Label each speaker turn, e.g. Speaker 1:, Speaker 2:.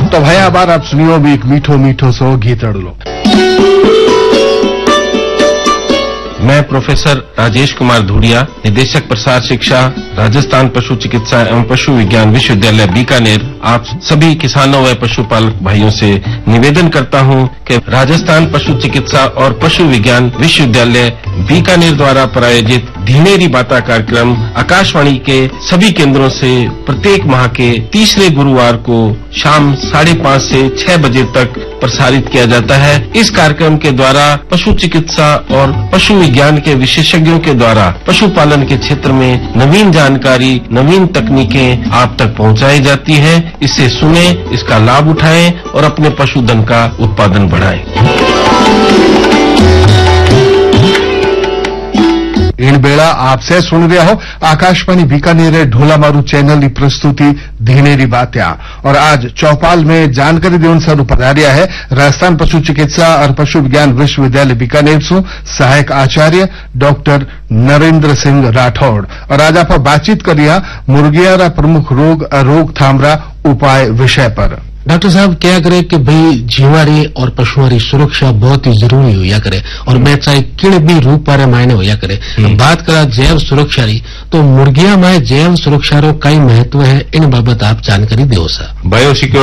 Speaker 1: तो भया बार आप सुनियो भी एक मीठो मीठो सो गीतड़लो।
Speaker 2: मैं प्रोफेसर राजेश कुमार धूड़िया, निदेशक प्रसार शिक्षा, राजस्थान पशु चिकित्सा एवं पशु विज्ञान विश्वविद्यालय बीकानेर, आप सभी किसानों व पशुपालक भाइयों से निवेदन करता हूं कि राजस्थान पशु चिकित्सा और पशु विज्ञान विश्वविद्यालय बीकानेर द्वारा प्रायोजित धीनेरी बाता कार्यक्रम आकाशवाणी के सभी केंद्रों से प्रत्येक माह के तीसरे गुरुवार को शाम 5:30 से 6 बजे तक प्रसारित किया जाता है। इस कार्यक्रम के द्वारा पशु चिकित्सा और पशु विज्ञान के विशेषज्ञों के द्वारा पशुपालन के क्षेत्र में नवीन जानकारी, नवीन तकनीकें आप तक पहुंचाई जाती है। इसे सुने, इसका लाभ उठाएं और अपने पशुधन का उत्पादन बढ़ाएं।
Speaker 1: इन बेड़ा आपसे सुन रहा हो आकाशवाणी बीकानेर ढोला मारू चैनल की प्रस्तुति धीनेरी बात्या। और आज चौपाल में जानकारी देने सर पधारिया है राजस्थान पशु चिकित्सा और पशु विज्ञान विश्वविद्यालय बीकानेर से सहायक आचार्य डॉक्टर नरेंद्र सिंह राठौड़। और आज आप बातचीत करिया मुर्गिया प्रमुख रोकथाम उपाय विषय पर।
Speaker 3: डॉक्टर साहब क्या करे कि भाई जीवारी और पशुओं की सुरक्षा बहुत ही जरूरी होया करे और मैं चाहे किण भी रूप वाले मायने होया करे। बात करा जैव सुरक्षा री तो मुर्गिया में जैव सुरक्षा रो कई महत्व है, इन बाबत आप जानकारी दो सर।
Speaker 2: बायोसिक्योरिटी